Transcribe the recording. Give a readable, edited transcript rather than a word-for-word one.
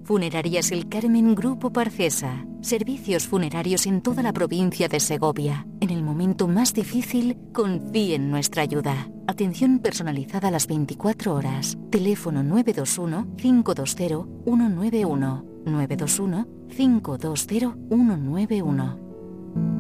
Funerarias El Carmen Grupo Parcesa. Servicios funerarios en toda la provincia de Segovia. En el momento más difícil, confíe en nuestra ayuda. Atención personalizada a las 24 horas. Teléfono 921-520-191. 921-520-191.